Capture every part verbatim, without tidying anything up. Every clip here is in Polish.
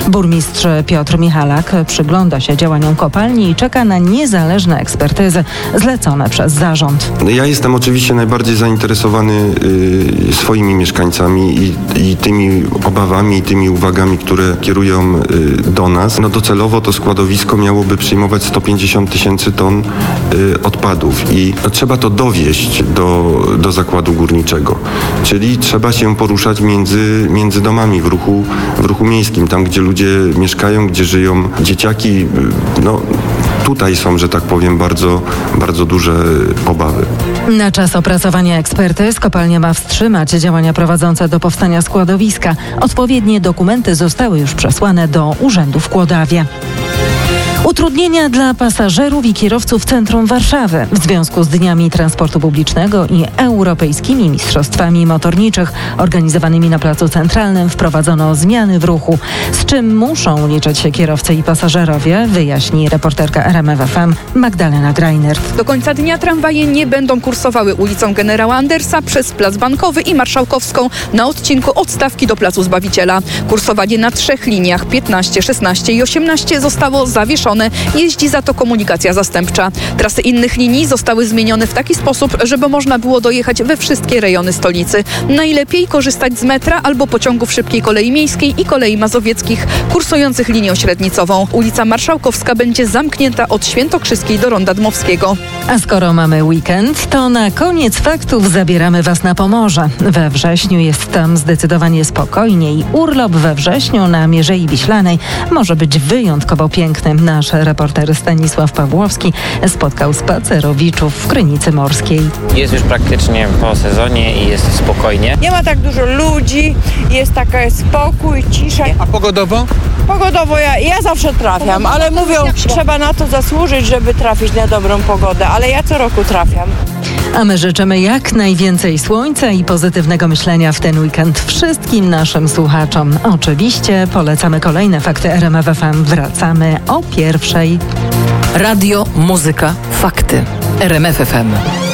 Burmistrz Piotr Michalak przygląda się działaniom kopalni i czeka na niezależne ekspertyzy zlecone przez zarząd. Ja jestem oczywiście najbardziej zainteresowany y, swoimi mieszkańcami i, i tymi obawami, i tymi uwagami, które kierują y, do nas. No docelowo to składowisko miałoby przyjmować sto pięćdziesiąt tysięcy ton y, odpadów i no, trzeba to dowieźć do, do zakładu górniczego. Czyli trzeba się poruszać między, między domami w ruchu, w ruchu miejskim, tam gdzie ludzie mieszkają, gdzie żyją dzieciaki. Y, no, tutaj są, że tak powiem, bardzo, bardzo duże obawy. Na czas opracowania ekspertyz kopalnia ma wstrzymać działania prowadzące do powstania składowiska. Odpowiednie dokumenty zostały już przesłane do urzędu w Kłodawie. Utrudnienia dla pasażerów i kierowców w centrum Warszawy. W związku z Dniami Transportu Publicznego i Europejskimi Mistrzostwami Motorniczych organizowanymi na Placu Centralnym wprowadzono zmiany w ruchu. Z czym muszą liczyć się kierowcy i pasażerowie, wyjaśni reporterka R M F F M Magdalena Greinert. Do końca dnia tramwaje nie będą kursowały ulicą Generała Andersa przez Plac Bankowy i Marszałkowską na odcinku od Stawki do Placu Zbawiciela. Kursowanie na trzech liniach piętnaście, szesnaście i osiemnaście zostało zawieszone. Jeździ za to komunikacja zastępcza. Trasy innych linii zostały zmienione w taki sposób, żeby można było dojechać we wszystkie rejony stolicy. Najlepiej korzystać z metra albo pociągów szybkiej kolei miejskiej i kolei mazowieckich kursujących linią średnicową. Ulica Marszałkowska będzie zamknięta od Świętokrzyskiej do Ronda Dmowskiego. A skoro mamy weekend, to na koniec faktów zabieramy Was na Pomorze. We wrześniu jest tam zdecydowanie spokojniej. Urlop we wrześniu na Mierzei Wiślanej może być wyjątkowo piękny. Nasz reporter Stanisław Pawłowski spotkał spacerowiczów w Krynicy Morskiej. Jest już praktycznie po sezonie i jest spokojnie. Nie ma tak dużo ludzi, jest taka spokój, cisza. A pogodowo? Pogodowo ja, ja zawsze trafiam, ale mówią, trzeba na to zasłużyć, żeby trafić na dobrą pogodę, ale ja co roku trafiam. A my życzymy jak najwięcej słońca i pozytywnego myślenia w ten weekend wszystkim naszym słuchaczom. Oczywiście polecamy kolejne fakty R M F F M. Wracamy o pierwszej. Radio, muzyka, fakty. R M F F M.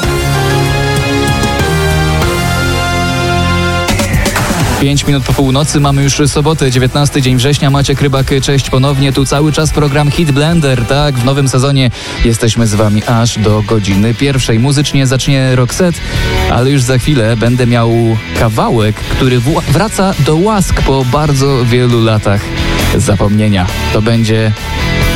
Pięć minut po północy, mamy już sobotę, dziewiętnasty dzień września. Maciek Rybak, cześć ponownie. Tu cały czas program Hit Blender, tak? W nowym sezonie jesteśmy z Wami aż do godziny pierwszej. Muzycznie zacznie Roxette, ale już za chwilę będę miał kawałek, który w- wraca do łask po bardzo wielu latach zapomnienia. To będzie